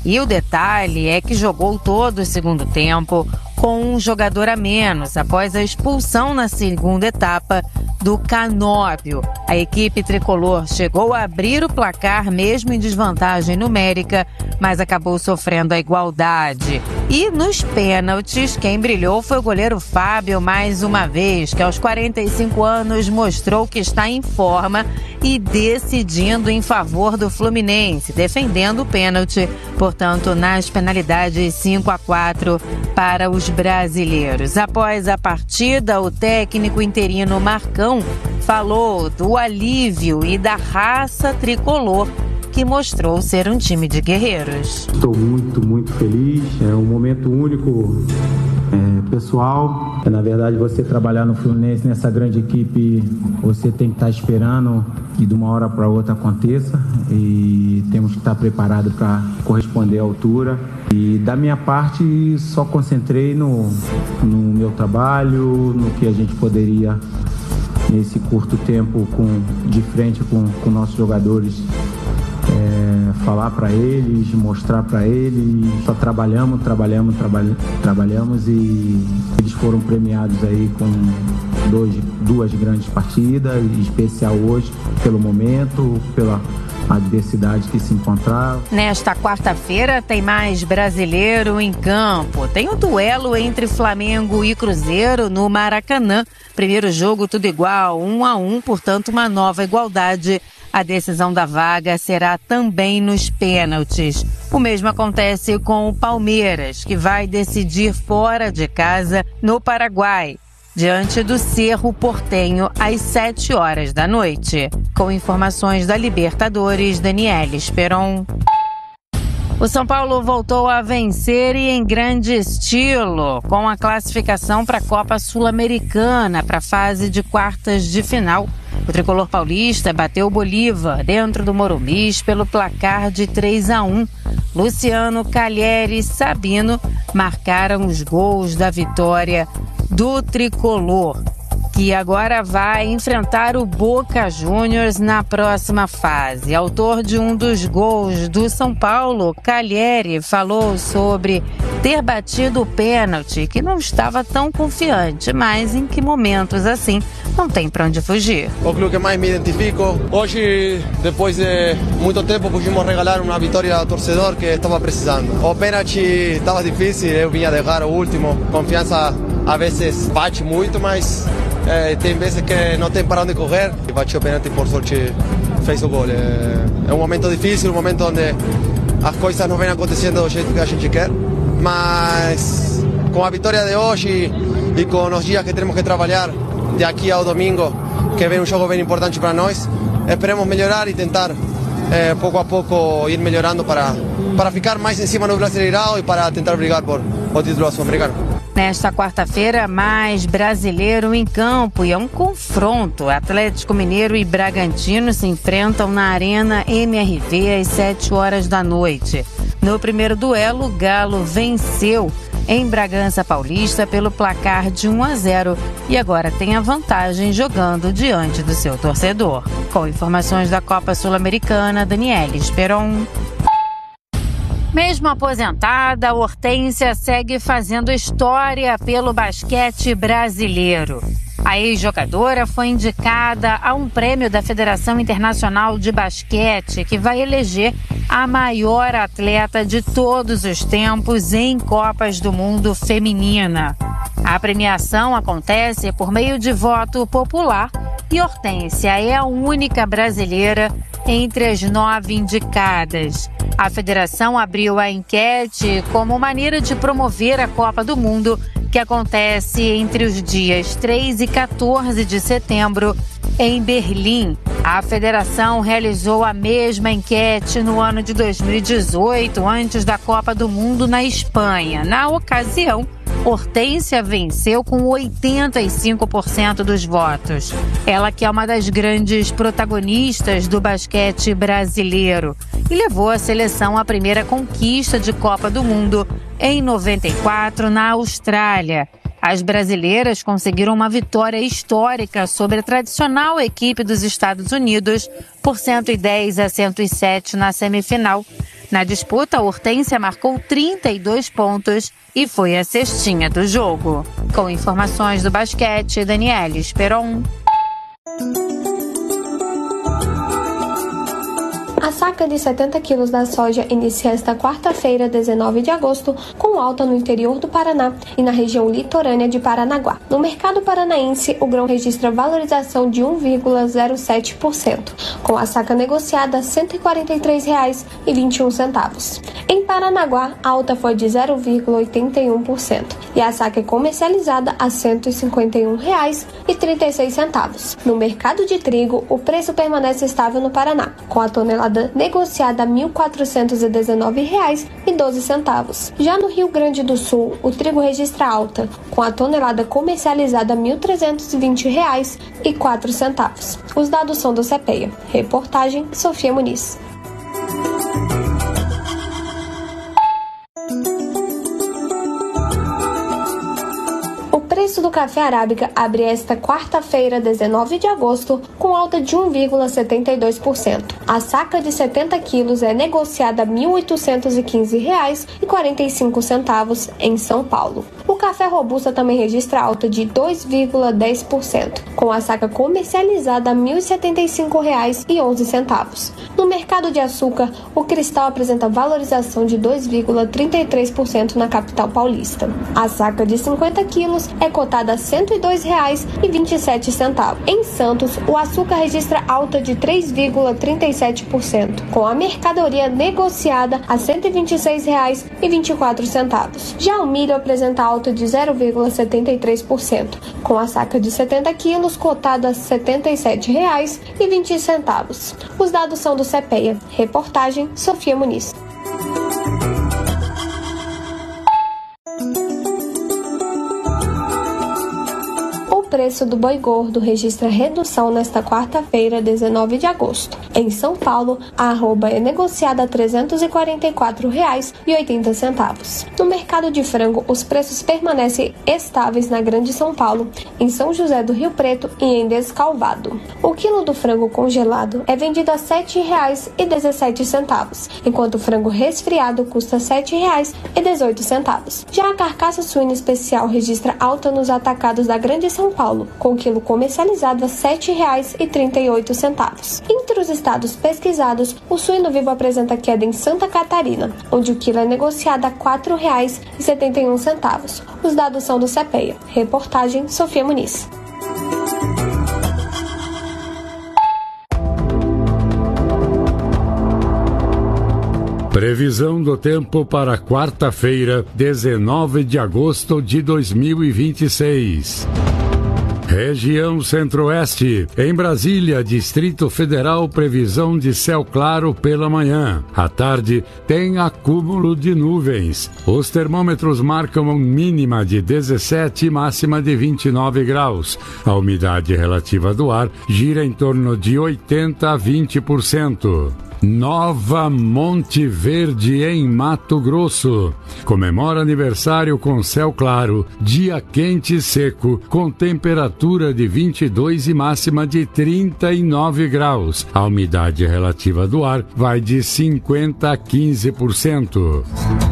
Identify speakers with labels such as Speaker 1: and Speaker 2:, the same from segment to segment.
Speaker 1: E o detalhe é que jogou todo o segundo tempo com um jogador a menos, após a expulsão na segunda etapa do Canóbio. A equipe tricolor chegou a abrir o placar mesmo em desvantagem numérica, mas acabou sofrendo a igualdade. E nos pênaltis, quem brilhou foi o goleiro Fábio mais uma vez, que aos 45 anos mostrou que está em forma e decidindo em favor do Fluminense, defendendo o pênalti, portanto, nas penalidades 5-4 para os brasileiros. Após a partida, o técnico interino Marcão falou do alívio e da raça tricolor, que mostrou ser um time de guerreiros.
Speaker 2: Estou muito feliz, é um momento único, pessoal. Na verdade, você trabalhar no Fluminense, nessa grande equipe, você tem que estar esperando que de uma hora para outra aconteça, e temos que estar preparados para corresponder à altura. E da minha parte, só concentrei no meu trabalho, no que a gente poderia, nesse curto tempo, de frente com nossos jogadores, falar para eles, mostrar para eles. Só trabalhamos e eles foram premiados aí com duas grandes partidas, em especial hoje, pelo momento, pela adversidade que se encontrava.
Speaker 1: Nesta quarta-feira tem mais brasileiro em campo. Tem o duelo entre Flamengo e Cruzeiro no Maracanã. Primeiro jogo tudo igual, 1-1, portanto uma nova igualdade. A decisão da vaga será também nos pênaltis. O mesmo acontece com o Palmeiras, que vai decidir fora de casa no Paraguai, diante do Cerro Porteño, às 7 horas da noite. Com informações da Libertadores, Daniela Esperon. O São Paulo voltou a vencer e em grande estilo, com a classificação para a Copa Sul-Americana, para a fase de quartas de final. O tricolor paulista bateu o Bolívar dentro do Morumbi pelo placar de 3-1. Luciano, Calheri e Sabino marcaram os gols da vitória do tricolor, que agora vai enfrentar o Boca Juniors na próxima fase. Autor de um dos gols do São Paulo, Calheri falou sobre ter batido o pênalti, que não estava tão confiante, mas em que momentos assim não tem para onde fugir.
Speaker 3: O clube que mais me identifico. Hoje, depois de muito tempo, pudimos regalar uma vitória ao torcedor que estava precisando. O pênalti estava difícil, eu vinha deixar o último. Confiança a vezes bate muito, mas tem vezes que não tem para onde correr. E bate o pênalti, por sorte fez o gol. É um momento difícil, um momento onde as coisas não vêm acontecendo do jeito que a gente quer, mas com a vitória de hoje e com os dias que temos que trabalhar de aqui ao domingo, que vem um jogo bem importante para nós, esperemos melhorar e tentar pouco a pouco ir melhorando para ficar mais em cima no Brasileirão e para tentar brigar por o título sul-americano.
Speaker 1: Nesta quarta-feira, mais brasileiro em campo, e é um confronto. Atlético Mineiro e Bragantino se enfrentam na Arena MRV às 7 horas da noite. No primeiro duelo, o Galo venceu em Bragança Paulista pelo placar de 1-0 e agora tem a vantagem jogando diante do seu torcedor. Com informações da Copa Sul-Americana, Daniela Esperon. Mesmo aposentada, Hortência segue fazendo história pelo basquete brasileiro. A ex-jogadora foi indicada a um prêmio da Federação Internacional de Basquete, que vai eleger a maior atleta de todos os tempos em Copas do Mundo feminina. A premiação acontece por meio de voto popular e Hortência é a única brasileira entre as 9 indicadas. A federação abriu a enquete como maneira de promover a Copa do Mundo, que acontece entre os dias 3 e 14 de setembro em Berlim. A federação realizou a mesma enquete no ano de 2018, antes da Copa do Mundo na Espanha. Na ocasião, Hortência venceu com 85% dos votos. Ela que é uma das grandes protagonistas do basquete brasileiro e levou a seleção à primeira conquista de Copa do Mundo em 94 na Austrália. As brasileiras conseguiram uma vitória histórica sobre a tradicional equipe dos Estados Unidos por 110-107 na semifinal. Na disputa, a Hortência marcou 32 pontos e foi a cestinha do jogo. Com informações do basquete, Daniela Esperon.
Speaker 4: A saca de 70 quilos da soja inicia esta quarta-feira, 19 de agosto, com alta no interior do Paraná e na região litorânea de Paranaguá. No mercado paranaense, o grão registra valorização de 1,07%, com a saca negociada a R$ 143,21. Em Paranaguá, a alta foi de 0,81% e a saca é comercializada a R$ 151,36. No mercado de trigo, o preço permanece estável no Paraná, com a tonelada negociada a R$ 1.419,12. Já no Rio Grande do Sul, o trigo registra alta, com a tonelada comercializada a R$ 1.320,04. Os dados são do CPEA. Reportagem Sofia Muniz. O preço do café arábica abre esta quarta-feira, 19 de agosto, com alta de 1,72%. A saca de 70 quilos é negociada a R$ 1.815,45 em São Paulo. O café robusta também registra alta de 2,10%, com a saca comercializada a R$ 1.075,11. No mercado de açúcar, o cristal apresenta valorização de 2,33% na capital paulista. A saca de 50 quilos é cotada a R$ 102,27. Em Santos, o açúcar registra alta de 3,37%, com a mercadoria negociada a R$ 126,24. Já o milho apresenta alta de 0,73%, com a saca de 70 quilos cotada a R$ 77,20. Os dados são do CPEA. Reportagem Sofia Muniz. O preço do boi gordo registra redução nesta quarta-feira, 19 de agosto. Em São Paulo, a arroba é negociada a R$ 344,80. No mercado de frango, os preços permanecem estáveis na Grande São Paulo, em São José do Rio Preto e em Descalvado. O quilo do frango congelado é vendido a R$ 7,17, enquanto o frango resfriado custa R$ 7,18. Já a carcaça suína especial registra alta nos atacados da Grande São Paulo, com o quilo comercializado a R$ 7,38. Entre os estados pesquisados, o suíno vivo apresenta queda em Santa Catarina, onde o quilo é negociado a R$ 4,71. Os dados são do CPEA. Reportagem Sofia Muniz.
Speaker 5: Previsão do tempo para quarta-feira, 19 de agosto de 2026. Região Centro-Oeste. Em Brasília, Distrito Federal, previsão de céu claro pela manhã. À tarde, tem acúmulo de nuvens. Os termômetros marcam mínima de 17 e máxima de 29 graus. A umidade relativa do ar gira em torno de 80% a 20%. Nova Monte Verde, em Mato Grosso. Comemora aniversário com céu claro, dia quente e seco, com temperatura de 22 e máxima de 39 graus. A umidade relativa do ar vai de 50% a 15%.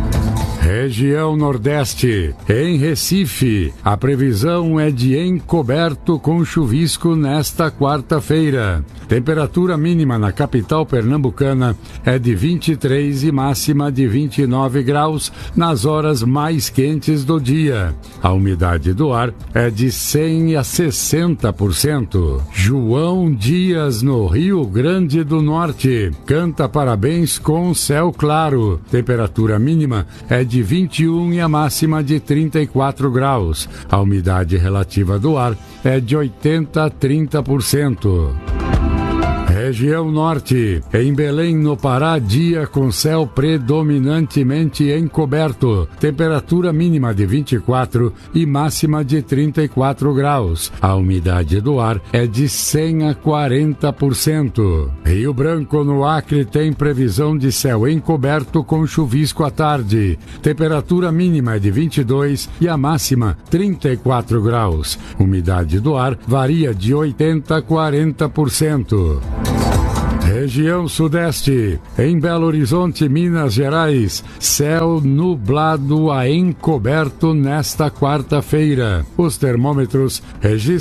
Speaker 5: Região Nordeste. Em Recife, a previsão é de encoberto com chuvisco nesta quarta-feira. Temperatura mínima na capital pernambucana é de 23 e máxima de 29 graus nas horas mais quentes do dia. A umidade do ar é de 100% a 60%. João Dias, no Rio Grande do Norte, canta parabéns com céu claro. Temperatura mínima é de 21 e a máxima de 34 graus. A umidade relativa do ar é de 80% a 30%. Região Norte. Em Belém, no Pará, dia com céu predominantemente encoberto. Temperatura mínima de 24 e máxima de 34 graus. A umidade do ar é de 100% a 40%. Rio Branco, no Acre, tem previsão de céu encoberto com chuvisco à tarde. Temperatura mínima é de 22 e a máxima 34 graus. Umidade do ar varia de 80% a 40%. Região Sudeste, em Belo Horizonte, Minas Gerais, céu nublado a encoberto nesta quarta-feira. Os termômetros registram